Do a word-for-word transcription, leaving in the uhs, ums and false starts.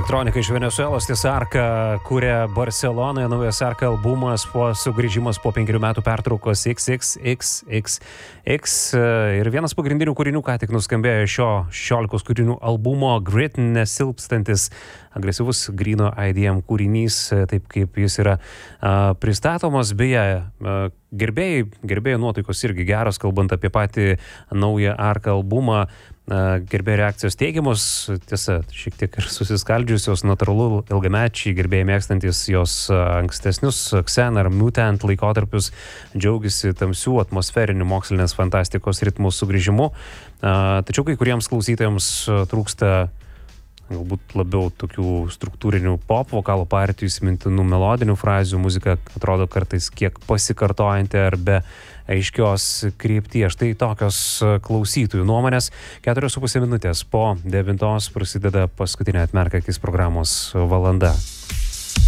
Elektronika iš Venesuelos, tiesa, Arka kuria Barcelonoje, naujas Arka albumas po sugrįžimas po penkerių metų pertraukos X X X X X ir vienas pagrindinių kūrinių ką tik nuskambėjo šio šešiolikos kūrinių albumo Grit, nesilpstantis agresyvus gryno I D M kūrinys, taip kaip jis yra a, pristatomas. Beje, a, gerbėjai, gerbėjai nuotaikos irgi geros, kalbant apie patį naują Arka albumą. Gerbėjų reakcijos teigiamos, tiesa, šiek tiek ir susiskaldžiusios, natūralu, ilgamečiai gerbėjai mėgstantis jos ankstesnius Xen ar Mutant laikotarpius džiaugiasi tamsių atmosferinių mokslinės fantastikos ritmų sugrįžimu. Tačiau kai kuriems klausytojams trūksta galbūt labiau tokių struktūrinių pop vokalo partijų, įsimintinų melodinių frazių, muzika atrodo kartais kiek pasikartojanti ar be aiškios krypties. Štai tokios klausytojų nuomonės. Keturios su pusė minutės po devintos prasideda paskutinė Atmerk akis programos valanda.